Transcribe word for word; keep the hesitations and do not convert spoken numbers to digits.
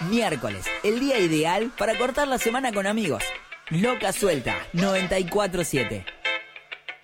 Miércoles, el día ideal para cortar la semana con amigos. Loca Suelta, noventa y cuatro siete.